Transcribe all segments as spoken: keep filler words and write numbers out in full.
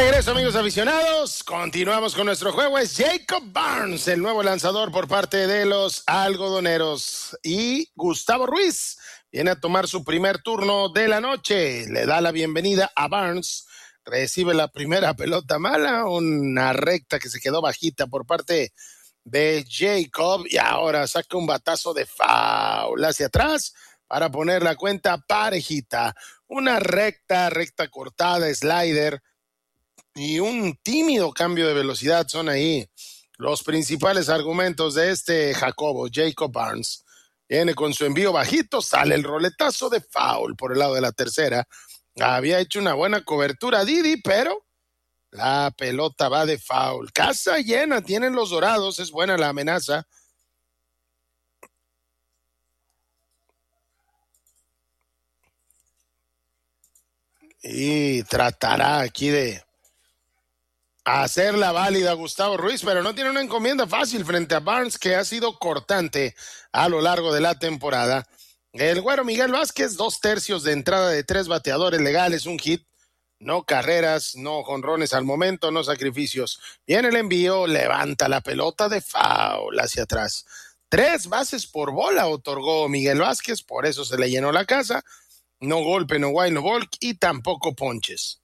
regreso, amigos aficionados. Continuamos con nuestro juego. Es Jacob Barnes, el nuevo lanzador por parte de los algodoneros. Y Gustavo Ruiz viene a tomar su primer turno de la noche. Le da la bienvenida a Barnes. Recibe la primera pelota mala, una recta que se quedó bajita por parte de Jacob. Y ahora saca un batazo de foul hacia atrás para poner la cuenta parejita. Una recta, recta cortada, slider y un tímido cambio de velocidad son ahí los principales argumentos de este Jacobo, Jacob Barnes. Viene con su envío bajito, sale el roletazo de foul por el lado de la tercera. Había hecho una buena cobertura Didi, pero la pelota va de foul. Casa llena, tienen los Dorados, es buena la amenaza. Y tratará aquí de hacerla válida Gustavo Ruiz, pero no tiene una encomienda fácil frente a Barnes, que ha sido cortante a lo largo de la temporada. El güero Miguel Vázquez, dos tercios de entrada de tres bateadores legales, un hit, no carreras, no jonrones al momento, no sacrificios. Viene el envío, levanta la pelota de foul hacia atrás. Tres bases por bola otorgó Miguel Vázquez, por eso se le llenó la casa. No golpe, no guay, no walk y tampoco ponches.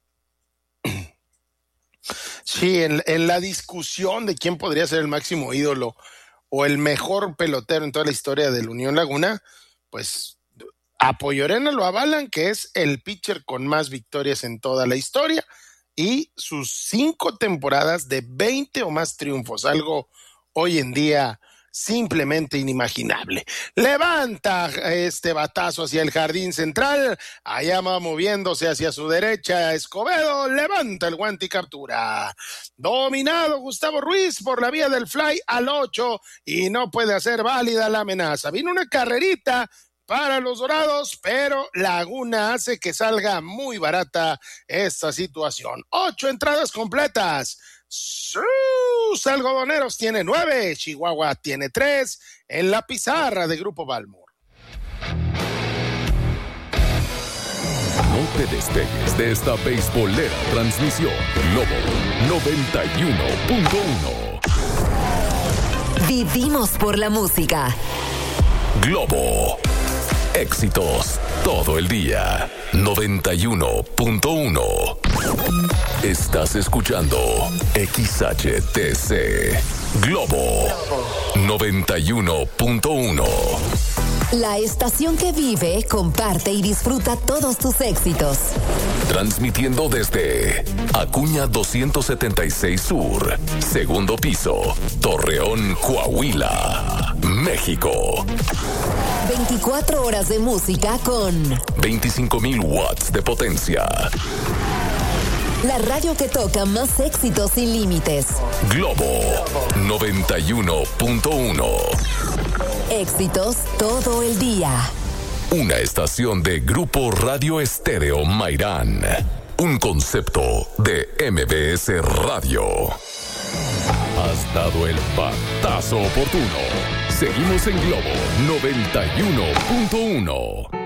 Sí, en, en la discusión de quién podría ser el máximo ídolo o el mejor pelotero en toda la historia del Unión Laguna, pues Apoyorena lo avalan, que es el pitcher con más victorias en toda la historia y sus cinco temporadas de veinte o más triunfos, algo hoy en día simplemente inimaginable. Levanta este batazo hacia el jardín central, allá va moviéndose hacia su derecha Escobedo, levanta el guante y captura. Dominado Gustavo Ruiz por la vía del fly al ocho y no puede hacer válida la amenaza. Vino una carrerita para los Dorados, pero Laguna hace que salga muy barata esta situación. Ocho entradas completas. Sus algodoneros tiene nueve, Chihuahua tiene tres en la pizarra de Grupo Balmor. No te despegues de esta beisbolera transmisión. Globo noventa y uno punto uno. Vivimos por la música. Globo. Éxitos todo el día. noventa y uno punto uno. Estás escuchando X H T C Globo noventa y uno punto uno. La estación que vive, comparte y disfruta todos tus éxitos. Transmitiendo desde Acuña doscientos setenta y seis Sur, segundo piso, Torreón, Coahuila, México. veinticuatro horas de música con veinticinco mil watts de potencia. La radio que toca más éxitos sin límites. Globo noventa y uno punto uno. Éxitos todo el día. Una estación de Grupo Radio Estéreo Mairán. Un concepto de M B S Radio. Has dado el batazo oportuno. Seguimos en Globo noventa y uno punto uno.